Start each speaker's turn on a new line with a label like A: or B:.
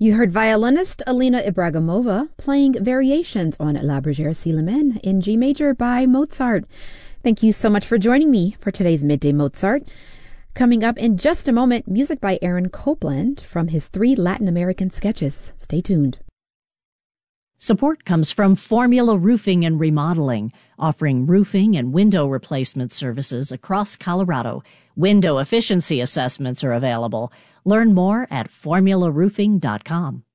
A: You heard violinist Alina Ibragimova playing variations on La Bergère Si la Main in G major by Mozart. Thank you so much for joining me for today's Midday Mozart. Coming up in just a moment, music by Aaron Copland from his 3 Latin American sketches. Stay tuned.
B: Support comes from Formula Roofing and Remodeling, offering roofing and window replacement services across Colorado. Window efficiency assessments are available. Learn more at formularoofing.com.